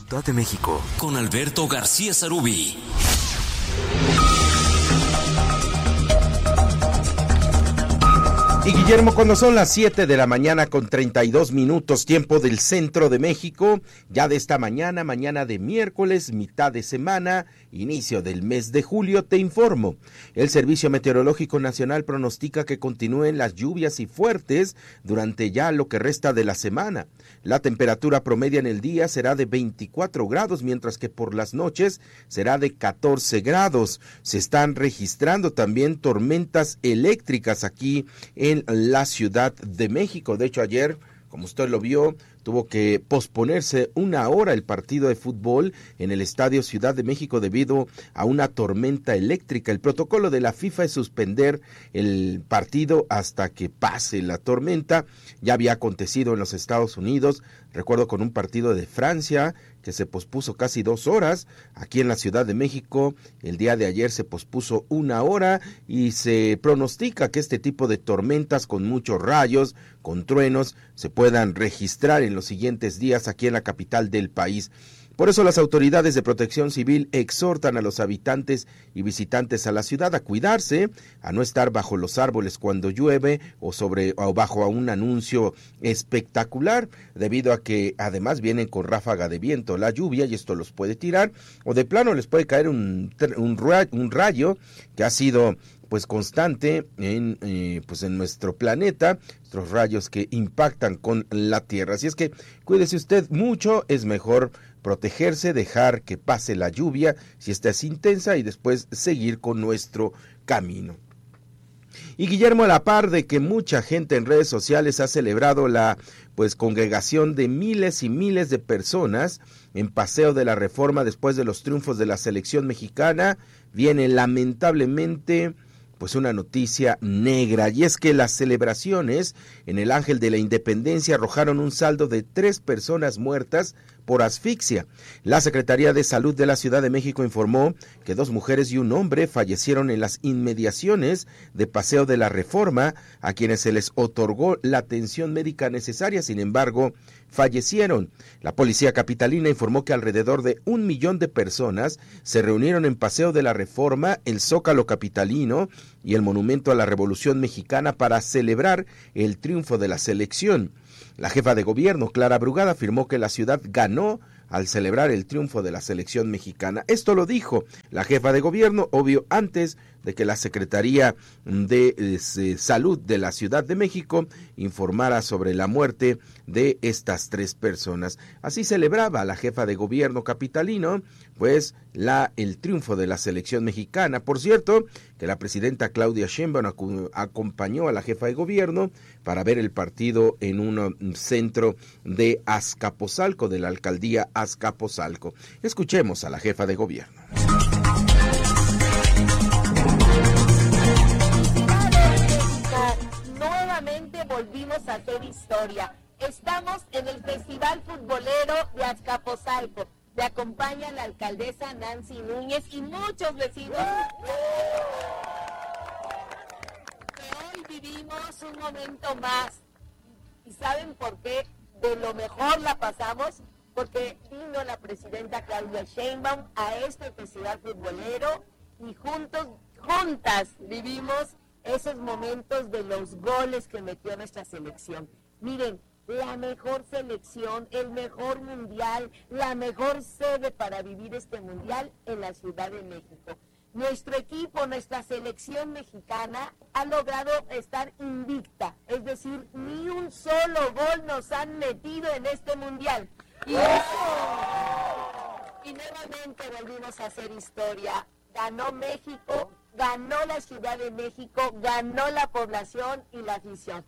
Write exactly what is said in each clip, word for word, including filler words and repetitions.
Ciudad de México, con Alberto García Sarubí. Y Guillermo, cuando son las siete de la mañana con treinta y dos minutos, tiempo del centro de México, ya de esta mañana, mañana de miércoles, mitad de semana, inicio del mes de julio, te informo. El Servicio Meteorológico Nacional pronostica que continúen las lluvias y fuertes durante ya lo que resta de la semana. La temperatura promedia en el día será de veinticuatro grados, mientras que por las noches será de catorce grados. Se están registrando también tormentas eléctricas aquí en la Ciudad de México. De hecho, ayer, como usted lo vio, tuvo que posponerse una hora el partido de fútbol en el Estadio Ciudad de México debido a una tormenta eléctrica. El protocolo de la FIFA es suspender el partido hasta que pase la tormenta. Ya había acontecido en los Estados Unidos, recuerdo con un partido de Francia que se pospuso casi dos horas. Aquí en la Ciudad de México el día de ayer se pospuso una hora y se pronostica que este tipo de tormentas con muchos rayos, con truenos, se puedan registrar en los siguientes días aquí en la capital del país. Por eso las autoridades de protección civil exhortan a los habitantes y visitantes a la ciudad a cuidarse, a no estar bajo los árboles cuando llueve o sobre o bajo un anuncio espectacular, debido a que además vienen con ráfaga de viento la lluvia y esto los puede tirar, o de plano les puede caer un, un, un rayo que ha sido pues constante en eh, pues en nuestro planeta, estos rayos que impactan con la tierra. Así es que cuídese usted mucho, es mejor protegerse, dejar que pase la lluvia si esta es intensa y después seguir con nuestro camino. Y Guillermo, a la par de que mucha gente en redes sociales ha celebrado la pues congregación de miles y miles de personas en Paseo de la Reforma después de los triunfos de la selección mexicana, viene lamentablemente pues una noticia negra, y es que las celebraciones en el Ángel de la Independencia arrojaron un saldo de tres personas muertas por asfixia. La Secretaría de Salud de la Ciudad de México informó que dos mujeres y un hombre fallecieron en las inmediaciones de Paseo de la Reforma, a quienes se les otorgó la atención médica necesaria, sin embargo, fallecieron. La policía capitalina informó que alrededor de un millón de personas se reunieron en Paseo de la Reforma, el Zócalo capitalino y el Monumento a la Revolución Mexicana para celebrar el triunfo de la selección. La jefa de gobierno, Clara Brugada, afirmó que la ciudad ganó al celebrar el triunfo de la selección mexicana. Esto lo dijo la jefa de gobierno, obvio, antes de que la Secretaría de eh, Salud de la Ciudad de México informara sobre la muerte de estas tres personas. Así celebraba la jefa de gobierno capitalino, pues, la, el triunfo de la selección mexicana. Por cierto, que la presidenta Claudia Sheinbaum acu- acompañó a la jefa de gobierno para ver el partido en un centro de Azcapotzalco, de la alcaldía Azcapotzalco. Escuchemos a la jefa de gobierno. Nuevamente volvimos a hacer historia. Estamos en el Festival Futbolero de Azcapotzalco. Me acompaña la alcaldesa Nancy Núñez y muchos vecinos. Que hoy vivimos un momento más. ¿Y saben por qué? De lo mejor la pasamos, porque vino la presidenta Claudia Sheinbaum a este Festival Futbolero y juntos, juntas vivimos esos momentos de los goles que metió nuestra selección. Miren, la mejor selección, el mejor mundial, la mejor sede para vivir este mundial en la Ciudad de México. Nuestro equipo, nuestra selección mexicana ha logrado estar invicta, es decir, ni un solo gol nos han metido en este mundial. Y eso, y nuevamente volvimos a hacer historia. Ganó México, ganó la Ciudad de México, ganó la población y la afición.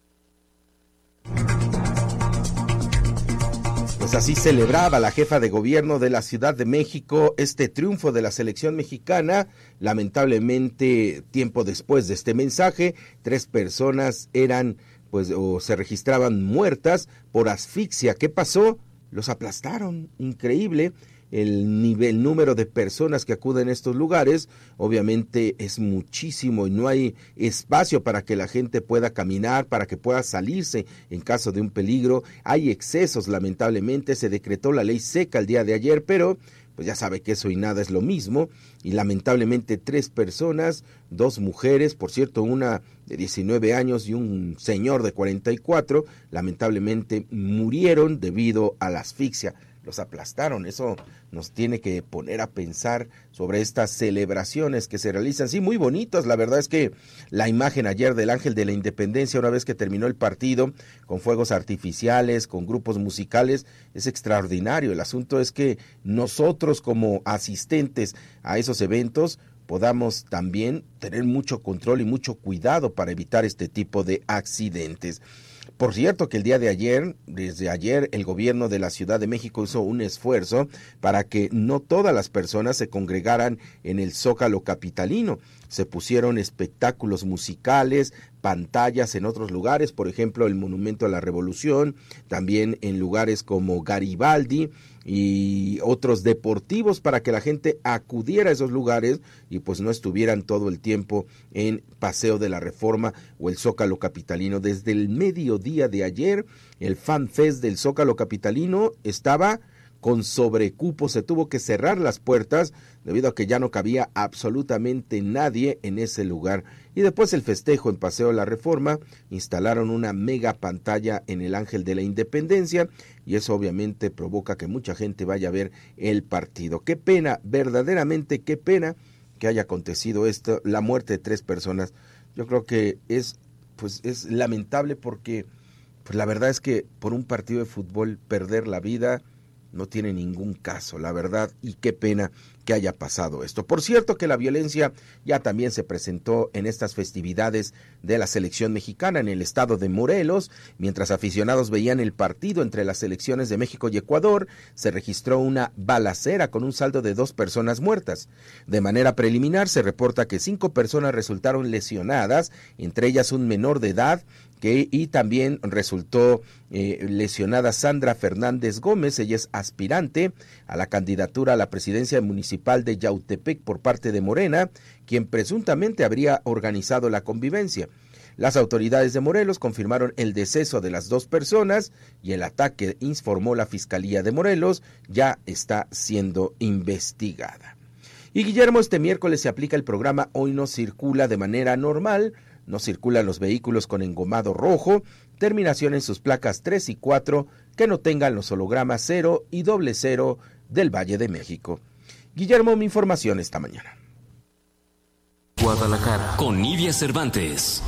Pues así celebraba la jefa de gobierno de la Ciudad de México este triunfo de la selección mexicana. Lamentablemente, tiempo después de este mensaje, tres personas eran, pues, o se registraban muertas por asfixia. ¿Qué pasó? Los aplastaron, increíble. el nivel, número de personas que acuden a estos lugares, obviamente es muchísimo y no hay espacio para que la gente pueda caminar, para que pueda salirse en caso de un peligro. Hay excesos, lamentablemente, se decretó la ley seca el día de ayer, pero pues ya sabe que eso y nada es lo mismo, y lamentablemente tres personas, dos mujeres, por cierto, una de diecinueve años y un señor de cuarenta y cuatro, lamentablemente murieron debido a la asfixia. Los aplastaron. Eso nos tiene que poner a pensar sobre estas celebraciones que se realizan, sí, muy bonitas. La verdad es que la imagen ayer del Ángel de la Independencia, una vez que terminó el partido, con fuegos artificiales, con grupos musicales, es extraordinario. El asunto es que nosotros como asistentes a esos eventos podamos también tener mucho control y mucho cuidado para evitar este tipo de accidentes. Por cierto que el día de ayer, desde ayer, el gobierno de la Ciudad de México hizo un esfuerzo para que no todas las personas se congregaran en el Zócalo capitalino. Se pusieron espectáculos musicales, pantallas en otros lugares, por ejemplo, el Monumento a la Revolución, también en lugares como Garibaldi y otros deportivos, para que la gente acudiera a esos lugares y pues no estuvieran todo el tiempo en Paseo de la Reforma o el Zócalo capitalino. Desde el mediodía de ayer, el Fan Fest del Zócalo capitalino estaba con sobrecupo, se tuvo que cerrar las puertas debido a que ya no cabía absolutamente nadie en ese lugar. Y después el festejo en Paseo de la Reforma, instalaron una mega pantalla en el Ángel de la Independencia y eso obviamente provoca que mucha gente vaya a ver el partido. Qué pena, verdaderamente qué pena que haya acontecido esto, la muerte de tres personas. Yo creo que es, pues, es lamentable porque pues la verdad es que por un partido de fútbol perder la vida no tiene ningún caso, la verdad, y qué pena que haya pasado esto. Por cierto que la violencia ya también se presentó en estas festividades de la selección mexicana en el estado de Morelos. Mientras aficionados veían el partido entre las selecciones de México y Ecuador, se registró una balacera con un saldo de dos personas muertas. De manera preliminar se reporta que cinco personas resultaron lesionadas, entre ellas un menor de edad, que y también resultó eh, lesionada Sandra Fernández Gómez. Ella es aspirante a la candidatura a la presidencia municipal de Yautepec por parte de Morena, quien presuntamente habría organizado la convivencia. Las autoridades de Morelos confirmaron el deceso de las dos personas y el ataque, informó la Fiscalía de Morelos, ya está siendo investigada. Y Guillermo, este miércoles se aplica el programa Hoy No Circula de manera normal. No circulan los vehículos con engomado rojo, terminación en sus placas tres y cuatro, que no tengan los hologramas cero y doble cero del Valle de México. Guillermo, mi información esta mañana. Guadalajara, con Nidia Cervantes.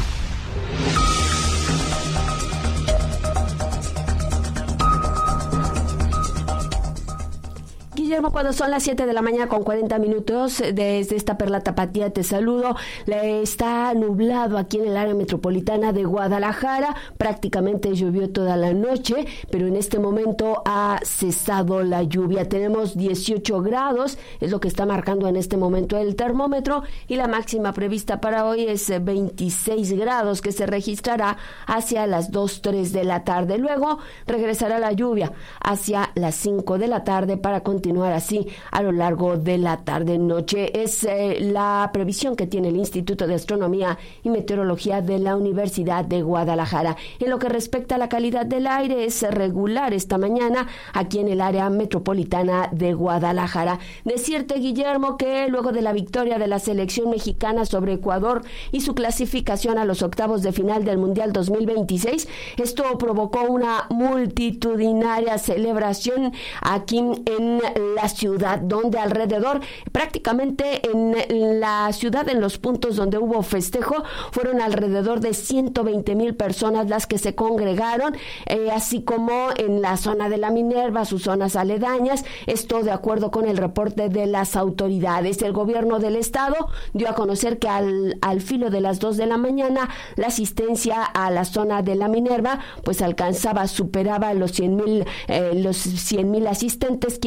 Guillermo, cuando son las siete de la mañana con cuarenta minutos, desde esta Perla Tapatía te saludo. Está nublado aquí en el área metropolitana de Guadalajara, prácticamente llovió toda la noche, pero en este momento ha cesado la lluvia. Tenemos dieciocho grados, es lo que está marcando en este momento el termómetro, y la máxima prevista para hoy es veintiséis grados, que se registrará hacia las dos, tres de la tarde. Luego regresará la lluvia hacia las cinco de la tarde para continuar así a lo largo de la tarde-noche. Es eh, la previsión que tiene el Instituto de Astronomía y Meteorología de la Universidad de Guadalajara. En lo que respecta a la calidad del aire, es regular esta mañana aquí en el área metropolitana de Guadalajara. Decirte, Guillermo, que luego de la victoria de la selección mexicana sobre Ecuador y su clasificación a los octavos de final del Mundial dos mil veintiséis, esto provocó una multitudinaria celebración aquí en la ciudad, donde alrededor, prácticamente en la ciudad, en los puntos donde hubo festejo, fueron alrededor de ciento veinte mil personas las que se congregaron, eh, así como en la zona de la Minerva, sus zonas aledañas. Esto de acuerdo con el reporte de las autoridades. El gobierno del estado dio a conocer que al, al filo de las dos de la mañana, la asistencia a la zona de la Minerva pues alcanzaba, superaba los cien mil, eh, los cien mil asistentes, quienes festejaron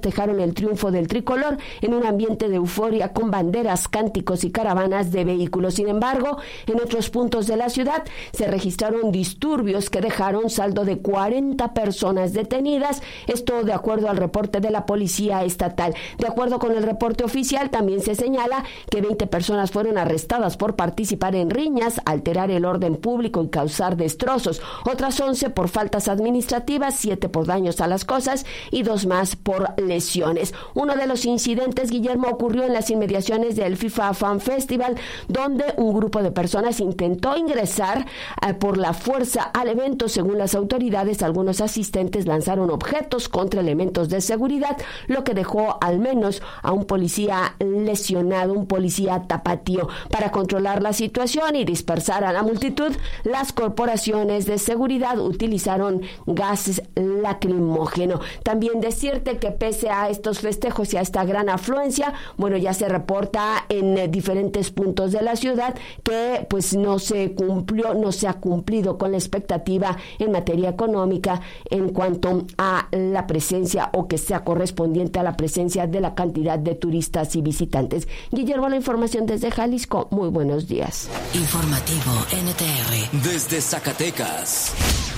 festejaron el triunfo del tricolor en un ambiente de euforia con banderas, cánticos y caravanas de vehículos. Sin embargo, en otros puntos de la ciudad se registraron disturbios que dejaron saldo de cuarenta personas detenidas, esto de acuerdo al reporte de la Policía Estatal. De acuerdo con el reporte oficial, también se señala que veinte personas fueron arrestadas por participar en riñas, alterar el orden público y causar destrozos, otras once por faltas administrativas, siete por daños a las cosas y dos más por lesiones. Uno de los incidentes, Guillermo, ocurrió en las inmediaciones del FIFA Fan Festival, donde un grupo de personas intentó ingresar eh, por la fuerza al evento. Según las autoridades, algunos asistentes lanzaron objetos contra elementos de seguridad, lo que dejó al menos a un policía lesionado, un policía tapatío. Para controlar la situación y dispersar a la multitud, las corporaciones de seguridad utilizaron gases lacrimógeno. También decirte que pese a estos festejos y a esta gran afluencia, bueno, ya se reporta en eh, diferentes puntos de la ciudad que pues no se cumplió, no se ha cumplido con la expectativa en materia económica en cuanto a la presencia o que sea correspondiente a la presencia de la cantidad de turistas y visitantes. Guillermo, la información desde Jalisco. Muy buenos días. Informativo N T R desde Zacatecas.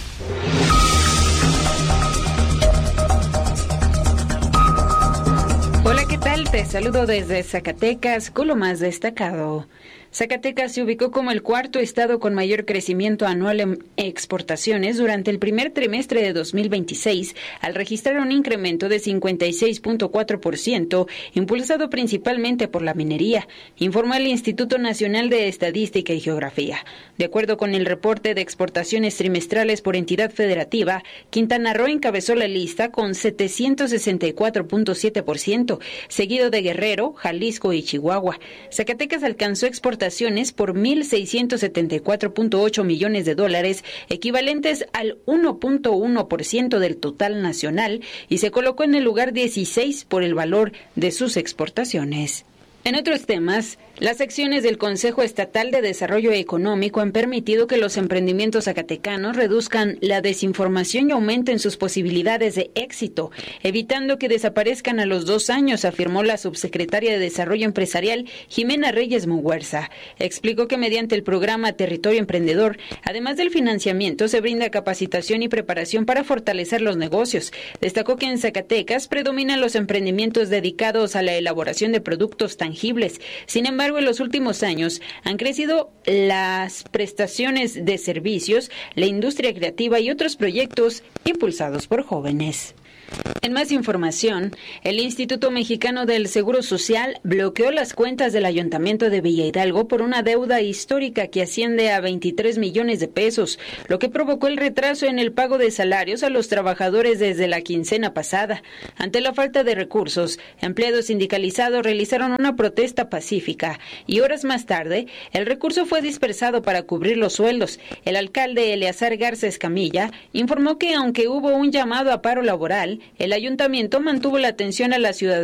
Hola, ¿qué tal? Te saludo desde Zacatecas con lo más destacado. Zacatecas se ubicó como el cuarto estado con mayor crecimiento anual en exportaciones durante el primer trimestre de dos mil veintiséis, al registrar un incremento de cincuenta y seis punto cuatro por ciento, impulsado principalmente por la minería, informó el Instituto Nacional de Estadística y Geografía. De acuerdo con el reporte de exportaciones trimestrales por entidad federativa, Quintana Roo encabezó la lista con setecientos sesenta y cuatro punto siete por ciento, seguido de Guerrero, Jalisco y Chihuahua. Zacatecas alcanzó exportaciones por mil seiscientos setenta y cuatro punto ocho millones de dólares, equivalentes al uno punto uno por ciento del total nacional, y se colocó en el lugar dieciséis por el valor de sus exportaciones. En otros temas, las acciones del Consejo Estatal de Desarrollo Económico han permitido que los emprendimientos zacatecanos reduzcan la desinformación y aumenten sus posibilidades de éxito, evitando que desaparezcan a los dos años, afirmó la subsecretaria de Desarrollo Empresarial, Jimena Reyes Muguerza. Explicó que mediante el programa Territorio Emprendedor, además del financiamiento, se brinda capacitación y preparación para fortalecer los negocios. Destacó que en Zacatecas predominan los emprendimientos dedicados a la elaboración de productos tangibles. Sin embargo, en los últimos años han crecido las prestaciones de servicios, la industria creativa y otros proyectos impulsados por jóvenes. En más información, el Instituto Mexicano del Seguro Social bloqueó las cuentas del Ayuntamiento de Villa Hidalgo por una deuda histórica que asciende a veintitrés millones de pesos, lo que provocó el retraso en el pago de salarios a los trabajadores desde la quincena pasada. Ante la falta de recursos, empleados sindicalizados realizaron una protesta pacífica y horas más tarde, el recurso fue dispersado para cubrir los sueldos. El alcalde Eleazar Garza Escamilla informó que aunque hubo un llamado a paro laboral, el ayuntamiento mantuvo la atención a la ciudadanía